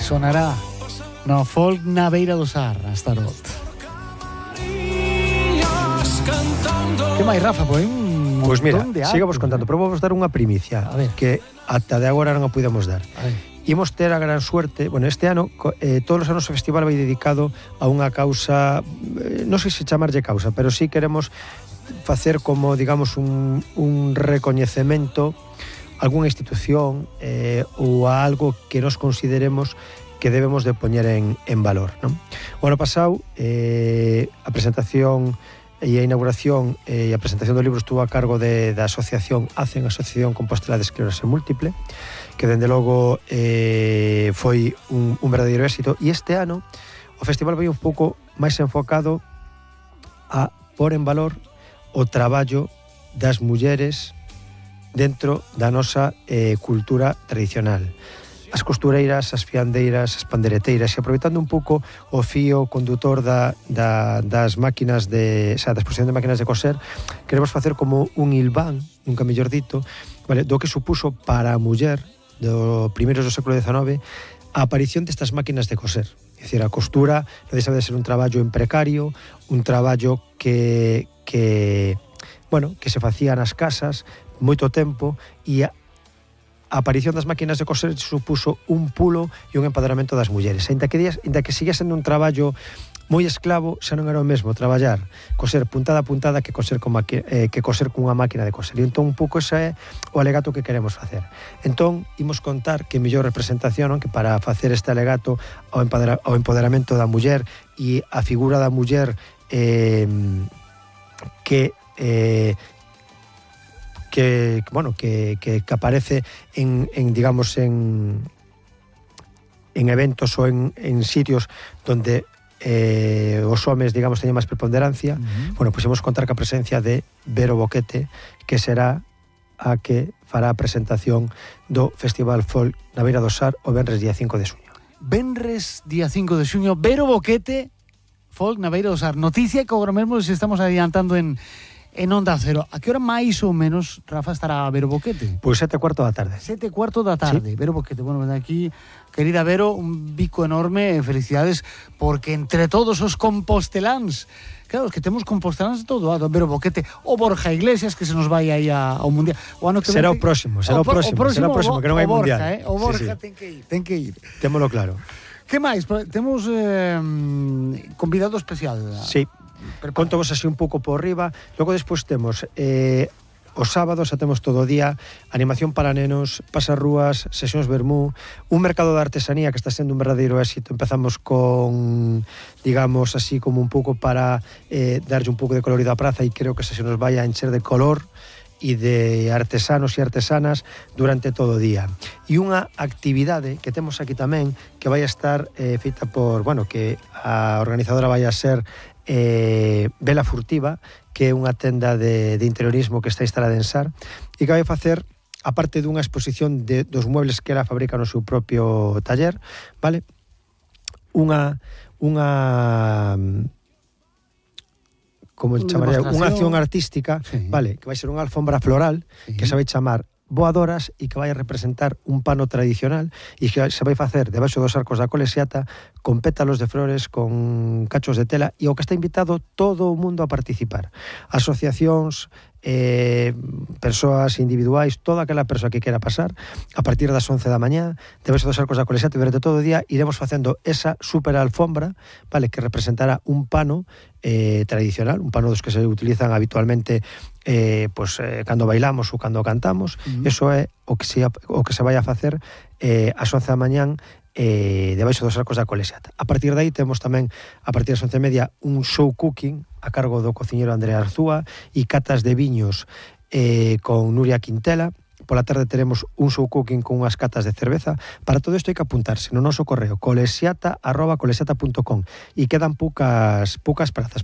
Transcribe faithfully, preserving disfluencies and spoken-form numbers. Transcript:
sonará no folk na beira do Sar, nas Tarot. Que máis, Rafa? Pois un Pois mira, montón de actos, sigamos contando, eh? pero vamos dar unha primicia A ver. que ata de agora non a pudemos dar. A ver. Imos ter a gran suerte, bueno, este ano eh, todos os anos o festival vai dedicado a unha causa, eh, non sei se chamarlle causa, pero sí queremos facer como, digamos, un, un recoñecemento a algunha institución eh, ou a algo que nos consideremos que debemos de poñer en, en valor, non? O ano pasado eh, a presentación e a inauguración e a presentación do libro estuvo a cargo de, da asociación ACEN, Asociación Compostela de Esclerose Múltiple, que dende logo eh, foi un, un verdadeiro éxito, e este ano o festival vai un pouco máis enfocado a pôr en valor o traballo das mulleres dentro da nosa eh, cultura tradicional. As costureiras, as fiandeiras, as pandereteiras, e aproveitando un pouco o fío condutor da, da, das máquinas de, o sea, da exposición de máquinas de coser, queremos facer como un hilván, nunca mellor dito, vale, do que supuso para a muller do primeiros do século diecinueve a aparición destas máquinas de coser. É dicir, a costura non deixa de ser un traballo en precario, un traballo que, que, bueno, que se facía nas casas moito tempo, e a A aparición das máquinas de coser supuso un pulo e un empoderamento das mulleres. Ainda que, ainda que sigue sendo un traballo moi esclavo, xa non era o mesmo traballar, coser puntada a puntada que coser con, eh, que coser cunha máquina de coser. E entón un pouco ese é o alegato que queremos facer. Entón, imos contar que mellor representación, non? Que para facer este alegato ao, empodera, ao empoderamento da muller e a figura da muller eh, que... Eh, que, bueno, que, que, que aparece en, en digamos, en, en eventos ou en, en sitios donde eh, os homes, digamos, teñen máis preponderancia. Uh-huh. Bueno, pois imos contar ca presencia de Vero Boquete, que será a que fará a presentación do Festival Folk na beira do Sar o venres día cinco de xuño. Venres día cinco de xuño, Vero Boquete, Folk na beira do Sar. Noticia que agora mesmo se estamos adiantando en en Onda Cero. A que hora máis ou menos, Rafa, estará Vero Boquete? Pois sete cuarto da tarde. Sete cuarto da tarde, sí. Vero Boquete. Bueno, aquí, querida Vero, un bico enorme, felicidades, porque entre todos os composteláns, claro, os que temos composteláns de todo, a Vero Boquete, o Borja Iglesias, que se nos vai aí ao Mundial. O ano que será vente, o próximo, será o, o próximo, será o próximo, que non hai o Mundial. Borja, eh? O Borja sí, sí. ten que ir, ten que ir. Témolo claro. Que máis? Temos eh, convidado especial. Sí. Conto vos así un pouco por riba. Logo despois temos eh, os sábados, xa temos todo o día animación para nenos, pasarrúas, sesións vermú, un mercado de artesanía que está sendo un verdadeiro éxito. Empezamos con, digamos así, como un pouco para eh, darlle un pouco de colorido á praza, e creo que se nos vai a encher de color e de artesanos e artesanas durante todo o día. E unha actividade que temos aquí tamén, que vai a estar eh, feita por, bueno, que a organizadora vai a ser eh, Vela Furtiva, que é unha tenda de, de interiorismo que está instalada en Sar, e que vai facer, aparte dunha exposición de, dos muebles que ela fabrica no seu propio taller, vale? Unha unha como chamaría, unha acción artística, sí. Vale, que vai ser unha alfombra floral, sí. Que se vai chamar Voadoras, e que vai a representar un pano tradicional, e que se vai facer debaixo dos arcos da colexiata con pétalos de flores, con cachos de tela, e o que está invitado todo o mundo a participar. Asociacións, eh, persoas individuais, toda aquela persoa que quera pasar, a partir das once da mañá, debaixo dos arcos da colexiata, durante todo o día iremos facendo esa super alfombra, vale, que representará un pano eh, tradicional, un pano dos que se utilizan habitualmente eh, pues, eh, cando bailamos ou cando cantamos. Uh-huh. Eso é o que se, o que se vai a facer eh, ás once da mañán eh, debaixo dos arcos da colexiata. A partir de aí temos tamén, a partir das once e media, un show cooking a cargo do cociñero Andrea Arzúa e catas de viños eh, con Nuria Quintela. Pola tarde teremos un show cooking con unhas catas de cerveza. Para todo isto hai que apuntarse no noso correo colexiata arroba colexiata punto com, e quedan poucas poucas prazas.